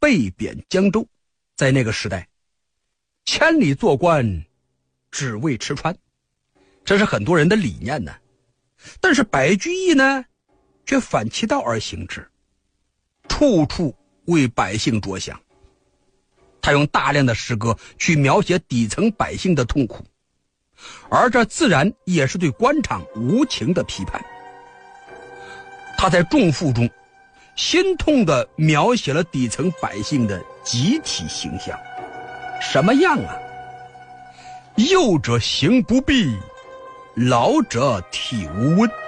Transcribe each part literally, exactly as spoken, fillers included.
被贬江州。在那个时代，千里做官只为吃穿，这是很多人的理念呢。但是白居易呢，却反其道而行之，处处为百姓着想。他用大量的诗歌去描写底层百姓的痛苦，而这自然也是对官场无情的批判。他在《仲父》中心痛地描写了底层百姓的集体形象。什么样啊？幼者行不避，老者体无温，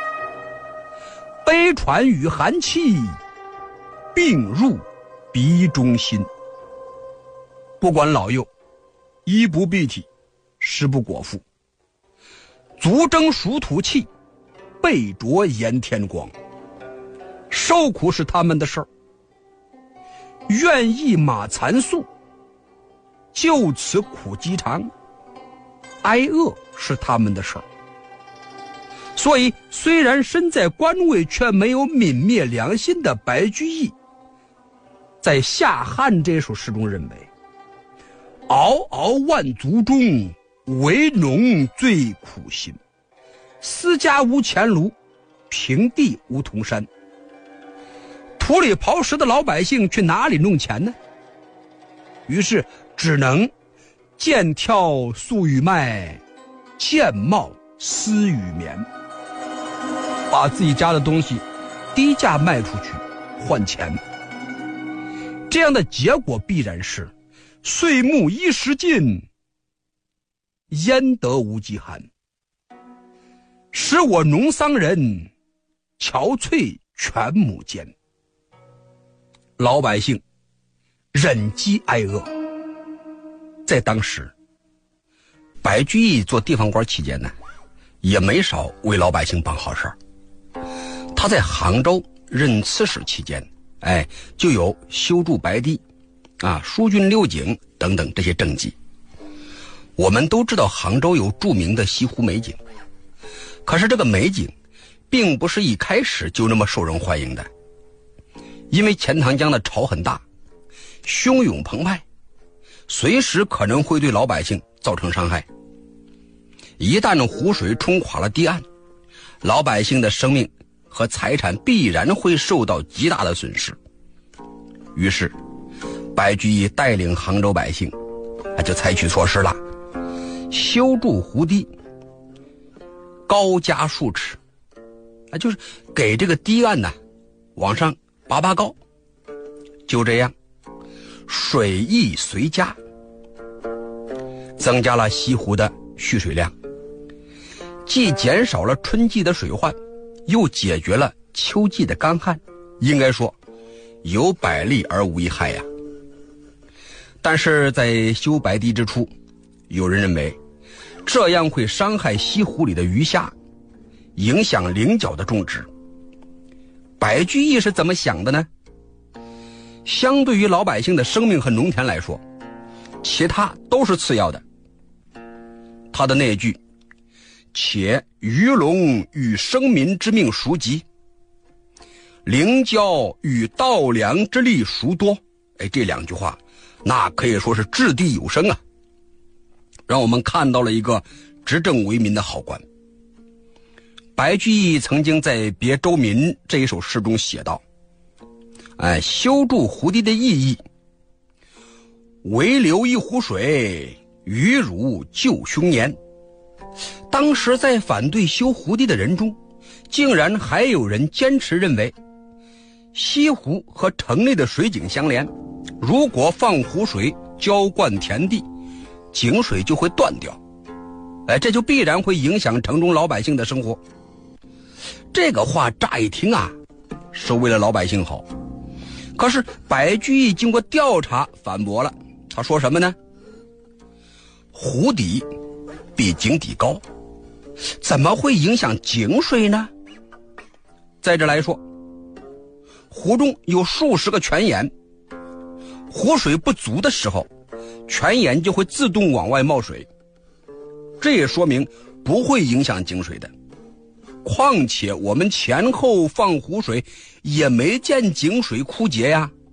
悲喘与寒气，病入鼻中心。不管老幼，衣不蔽体，食不果腹，足蒸暑土气，背着炎天光。受苦是他们的事儿，愿意马残素，就此苦饥长，挨饿是他们的事儿。所以虽然身在官位却没有泯灭良心的白居易，在《夏汉》这首诗中认为，嗷嗷万族中，为农最苦心，私家无钱庐，平地无铜山。土里刨食的老百姓去哪里弄钱呢？于是只能见挑粟与麦，见帽丝与棉，把自己家的东西低价卖出去换钱。这样的结果必然是岁暮衣食尽，焉得无饥寒，使我农桑人，憔悴全亩间。老百姓忍饥挨饿。在当时，白居易做地方官期间呢，也没少为老百姓办好事儿。他在杭州任刺史期间，哎，就有修筑白堤啊、疏浚六井等等这些政绩。我们都知道杭州有著名的西湖美景，可是这个美景并不是一开始就那么受人欢迎的。因为钱塘江的潮很大，汹涌澎湃，随时可能会对老百姓造成伤害。一旦湖水冲垮了堤岸，老百姓的生命和财产必然会受到极大的损失。于是白居易带领杭州百姓就采取措施了，修筑湖堤，高加数尺，就是给这个堤岸呢往上拔拔高。就这样，水益随加，增加了西湖的蓄水量，既减少了春季的水患，又解决了秋季的干旱，应该说有百利而无一害呀。但是在修白堤之初，有人认为这样会伤害西湖里的鱼虾，影响菱角的种植。白居易是怎么想的呢？相对于老百姓的生命和农田来说，其他都是次要的。他的那句且鱼龙与生民之命孰急，菱角与稻粱之力孰多，哎，这两句话那可以说是掷地有声啊，让我们看到了一个执政为民的好官。白居易曾经在《别州民》这一首诗中写道，哎，修筑湖堤的意义，唯留一湖水，鱼如救凶年。当时在反对修湖堤的人中，竟然还有人坚持认为，西湖和城内的水井相连，如果放湖水浇灌田地，井水就会断掉，哎，这就必然会影响城中老百姓的生活。这个话乍一听啊，是为了老百姓好。可是白居易经过调查反驳了，他说什么呢？湖底比井底高，怎么会影响井水呢？再者来说，湖中有数十个泉眼，湖水不足的时候，泉眼就会自动往外冒水，这也说明不会影响井水的。况且我们前后放湖水也没见井水枯竭呀，